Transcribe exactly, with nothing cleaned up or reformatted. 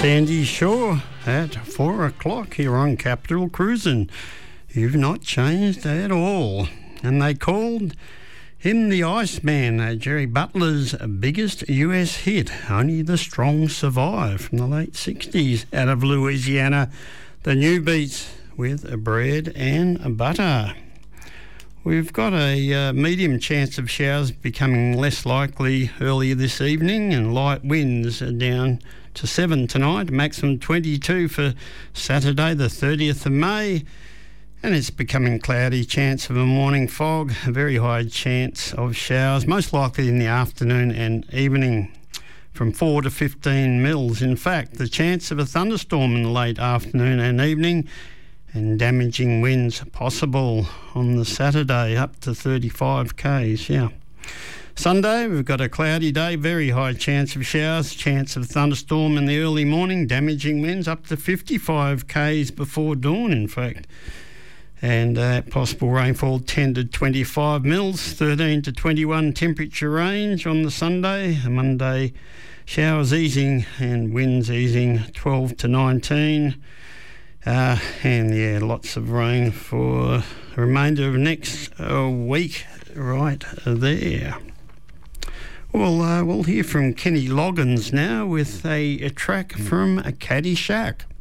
Sandy Shore at four o'clock here on Capital Cruisin'. You've not changed at all. And they called him the Iceman, uh, Jerry Butler's biggest U S hit. Only the Strong Survive from the late sixties out of Louisiana. The New Beats with a bread and butter. We've got a uh, medium chance of showers becoming less likely earlier this evening, and light winds are down to seven tonight, maximum twenty-two for Saturday the thirtieth of May, and it's becoming cloudy, chance of a morning fog, a very high chance of showers, most likely in the afternoon and evening, from four to fifteen mils. In fact, the chance of a thunderstorm in the late afternoon and evening, and damaging winds possible on the Saturday, up to thirty-five kays, yeah. Sunday, we've got a cloudy day, very high chance of showers, chance of thunderstorm in the early morning, damaging winds up to fifty-five kays before dawn, in fact. And uh, possible rainfall ten to twenty-five mils, thirteen to twenty-one temperature range on the Sunday. Monday, showers easing and winds easing twelve to nineteen. Uh, and yeah, lots of rain for the remainder of next uh, week right there. Well, uh, we'll hear from Kenny Loggins now with a, a track from a Caddyshack.